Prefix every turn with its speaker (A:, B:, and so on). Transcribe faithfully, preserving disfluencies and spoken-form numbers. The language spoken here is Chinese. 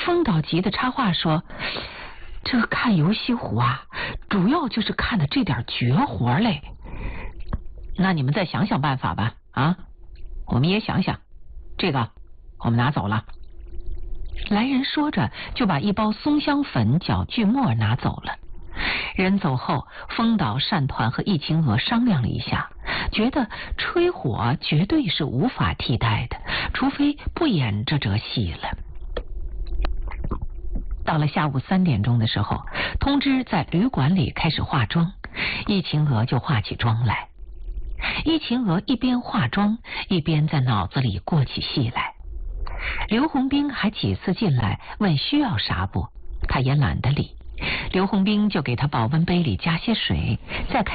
A: 风岛急得插话说：“这个看游西湖啊，主要就是看的这点绝活嘞。那你们再想想办法吧，啊，我们也想想。这个我们拿走了。”来人说着，就把一包松香粉、搅锯末拿走了。人走后，风岛、单团和易秦娥商量了一下，觉得吹火绝对是无法替代的，除非不演这折戏了。到了下午三点钟的时候，通知在旅馆里开始化妆，易秦娥就化起妆来。易秦娥一边化妆，一边在脑子里过起戏来。刘洪兵还几次进来问需要啥不，他也懒得理。刘洪兵就给他保温杯里加些水，再开